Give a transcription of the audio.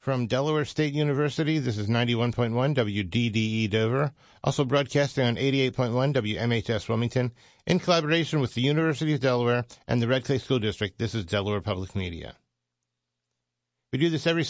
From Delaware State University, this is 91.1 WDDE Dover, also broadcasting on 88.1 WMHS Wilmington, in collaboration with the University of Delaware and the Red Clay School District. This is Delaware Public Media. We do this every